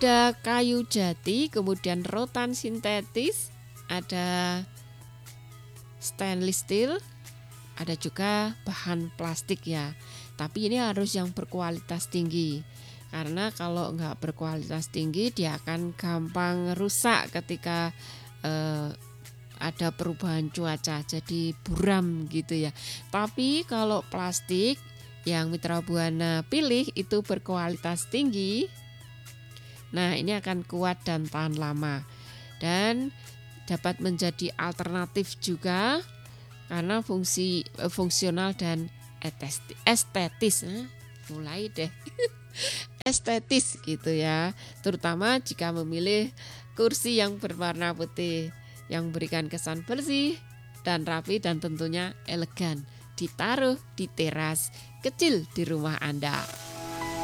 Ada kayu jati, kemudian rotan sintetis, ada stainless steel, ada juga bahan plastik ya. Tapi ini harus yang berkualitas tinggi. Karena kalau nggak berkualitas tinggi dia akan gampang rusak ketika ada perubahan cuaca, jadi buram gitu ya. Tapi kalau plastik yang Mitra Buana pilih itu berkualitas tinggi. Nah, ini akan kuat dan tahan lama. Dan dapat menjadi alternatif juga karena fungsional dan estetis. Mulai deh. Estetis gitu ya. Terutama jika memilih kursi yang berwarna putih yang memberikan kesan bersih dan rapi dan tentunya elegan. Ditaruh di teras kecil di rumah Anda.